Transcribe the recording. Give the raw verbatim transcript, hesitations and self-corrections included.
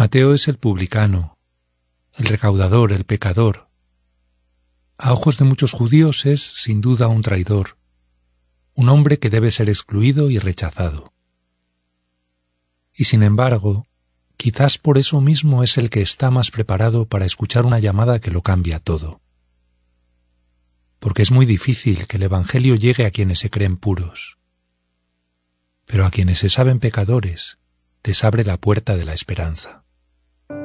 Mateo es el publicano, el recaudador, el pecador. A ojos de muchos judíos es, sin duda, un traidor, un hombre que debe ser excluido y rechazado. Y sin embargo, quizás por eso mismo es el que está más preparado para escuchar una llamada que lo cambia todo. Porque es muy difícil que el Evangelio llegue a quienes se creen puros. Pero a quienes se saben pecadores, les abre la puerta de la esperanza.